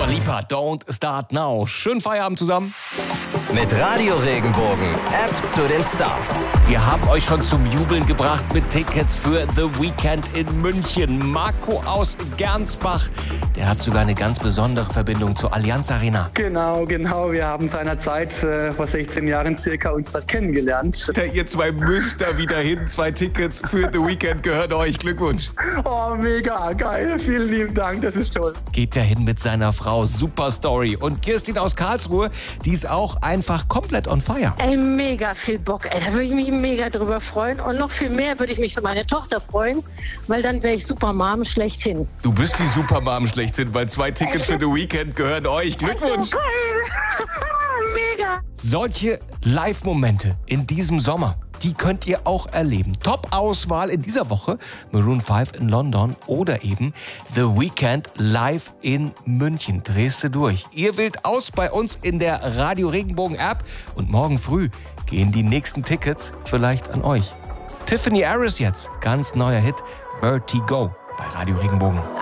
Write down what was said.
Dua Lipa, Don't Start Now. Schönen Feierabend zusammen. Mit Radio Regenbogen, App zu den Stars. Wir haben euch schon zum Jubeln gebracht mit Tickets für The Weeknd in München. Marco aus Gernsbach, der hat sogar eine ganz besondere Verbindung zur Allianz Arena. Genau. Wir haben seinerzeit vor 16 Jahren circa uns dort kennengelernt. Ihr zwei müsst da wieder hin. 2 Tickets für The Weeknd gehören euch. Glückwunsch. Oh, mega geil. Vielen lieben Dank, das ist toll. Geht er hin mit seiner Frau. Super Story. Und Kirstin aus Karlsruhe, die ist auch einfach komplett on fire. Ey, mega viel Bock. Ey, da würde ich mich mega drüber freuen. Und noch viel mehr würde ich mich für meine Tochter freuen, weil dann wäre ich Supermom schlechthin. Du bist die Supermom schlechthin, weil 2 Tickets für The Weeknd gehören euch. Glückwunsch. Mega. Solche Live-Momente in diesem Sommer, die könnt ihr auch erleben. Top-Auswahl in dieser Woche, Maroon 5 in London oder eben The Weeknd live in München. Drehst du durch. Ihr wählt aus bei uns in der Radio Regenbogen App und morgen früh gehen die nächsten Tickets vielleicht an euch. Tiffany Harris jetzt, ganz neuer Hit, Vertigo bei Radio Regenbogen.